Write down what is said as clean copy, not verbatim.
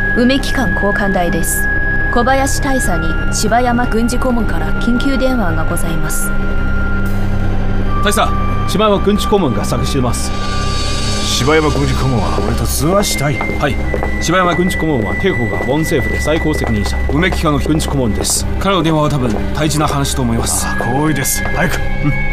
梅機関交換台です。小林大佐に柴山軍事顧問から緊急電話がございます。 大佐、柴山軍事顧問が探しています。 柴山軍事顧問は俺と通話したい。 はい、柴山軍事顧問は帝国がボン政府で最高責任者、梅機関の軍事顧問です。彼の電話は多分大事な話と思います。 光栄です。早く。